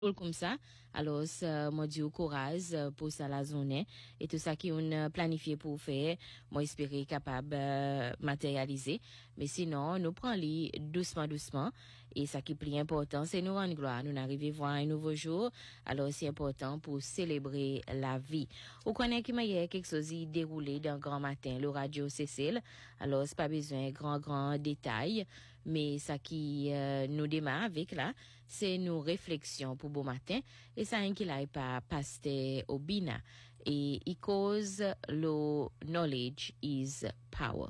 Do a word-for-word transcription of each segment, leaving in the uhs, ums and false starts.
comme ça. Alors, euh, moi, dis au courage euh, pour ça la journée et tout ça qui on euh, planifié pour faire, moi, espérer capable euh, matérialiser. Mais sinon, nous prenons les doucement, doucement. Et ça qui est plus important, c'est nous rendre gloire. Nous arrivons à voir un nouveau jour. Alors, c'est important pour célébrer la vie. Vous connaissez qu'il y a quelque chose qui déroulé d'un grand matin, le radio Cécile. Alors, c'est pas besoin de grand, grand détails. Mais ça qui euh, nous démarre avec là, c'est nos réflexions pour beau matin. Et ça qui là par Pasteur Obina. Et il cause le knowledge is power.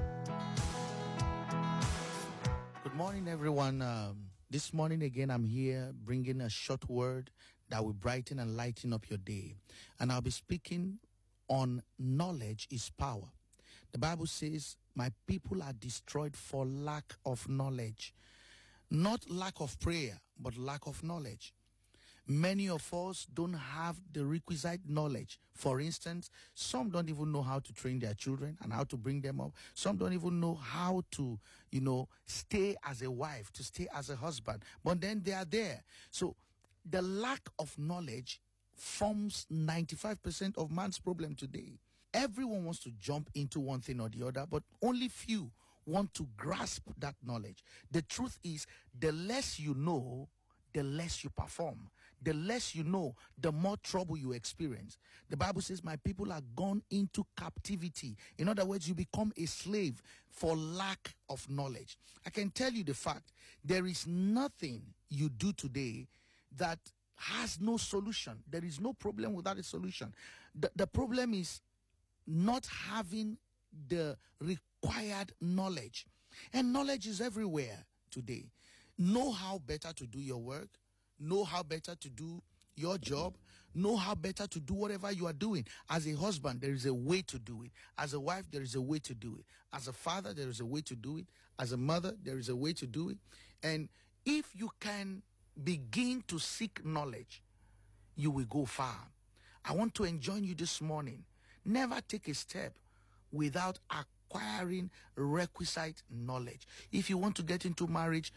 Good morning, everyone. Um, this morning again, I'm here bringing a short word that will brighten and lighten up your day. And I'll be speaking on knowledge is power. The Bible says, my people are destroyed for lack of knowledge. Not lack of prayer, but lack of knowledge. Many of us don't have the requisite knowledge. For instance, some don't even know how to train their children and how to bring them up. Some don't even know how to, you know, stay as a wife, to stay as a husband. But then they are there. So the lack of knowledge forms ninety-five percent of man's problem today. Everyone wants to jump into one thing or the other, but only few want to grasp that knowledge. The truth is, the less you know, the less you perform. The less you know, the more trouble you experience. The Bible says, my people are gone into captivity. In other words, you become a slave for lack of knowledge. I can tell you the fact, there is nothing you do today that has no solution. There is no problem without a solution. The, the problem is not having the required knowledge. And knowledge is everywhere today. Know how better to do your work. Know how better to do your job. Know how better to do whatever you are doing. As a husband, there is a way to do it. As a wife, there is a way to do it. As a father, there is a way to do it. As a mother, there is a way to do it. And if you can begin to seek knowledge, you will go far. I want to enjoin you this morning. Never take a step without acquiring requisite knowledge. If you want to get into marriage,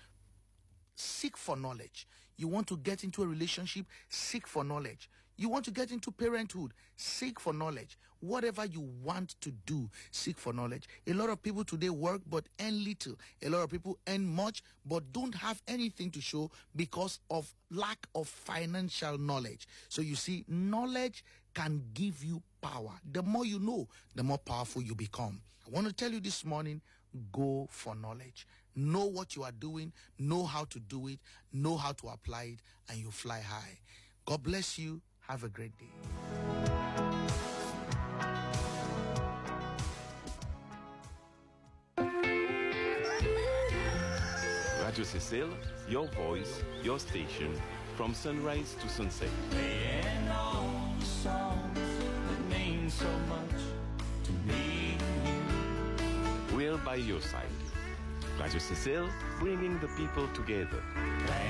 seek for knowledge. You want to get into a relationship, seek for knowledge. You want to get into parenthood, seek for knowledge. Whatever you want to do, seek for knowledge. A lot of people today work but earn little. A lot of people earn much but don't have anything to show because of lack of financial knowledge. So you see, knowledge can give you power. The more you know, the more powerful you become. I want to tell you this morning, go for knowledge. Know what you are doing, know how to do it, know how to apply it, and you fly high. God bless you. Have a great day. Radio Cécile, your voice, your station, from sunrise to sunset. Playing all the songs that mean so much to me and you. We're by your side. Radio Cécile, bringing the people together.